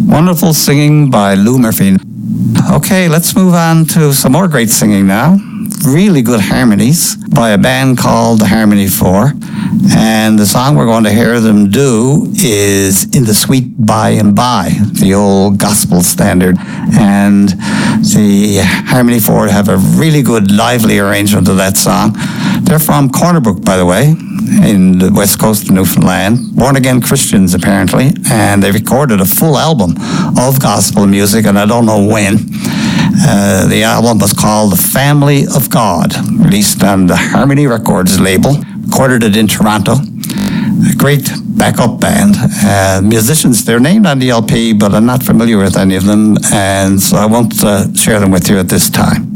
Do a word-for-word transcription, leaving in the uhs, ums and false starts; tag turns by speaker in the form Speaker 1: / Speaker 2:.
Speaker 1: Wonderful singing by Lou Murphy. Okay, let's move on to some more great singing now. Really good harmonies by a band called the Harmony Four. And the song we're going to hear them do is In the Sweet By and By, the old gospel standard. And the Harmony Four have a really good, lively arrangement of that song. They're from Cornerbrook, by the way, in the west coast of Newfoundland. Born-again Christians, apparently. And they recorded a full album of gospel music, and I don't know when. Uh, the album was called The Family of God, released on the Harmony Records label, recorded it in Toronto. A great backup band. Uh, musicians, they're named on the L P, but I'm not familiar with any of them, and so I won't uh, share them with you at this time.